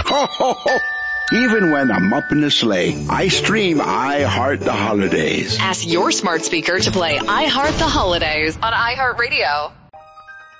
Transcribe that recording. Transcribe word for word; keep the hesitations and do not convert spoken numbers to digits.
Ho, ho, ho. Even when I'm up in the sleigh, I stream I Heart the Holidays. Ask your smart speaker to play I Heart the Holidays on iHeartRadio.